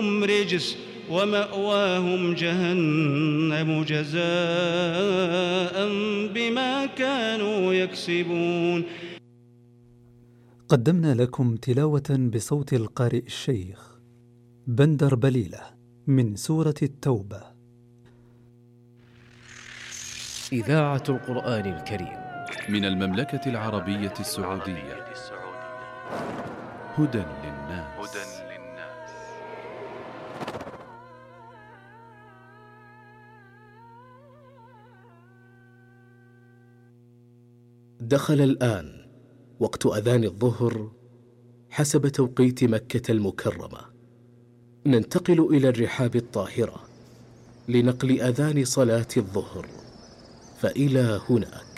رجس ومأواهم جهنم جزاء بما كانوا يكسبون. قدمنا لكم تلاوة بصوت القارئ الشيخ بندر بليلة من سورة التوبة. إذاعة القرآن الكريم من المملكة العربية السعودية. هدى للناس. دخل الآن وقت أذان الظهر حسب توقيت مكة المكرمة. ننتقل إلى الرحاب الطاهرة لنقل أذان صلاة الظهر، فإلى هناك.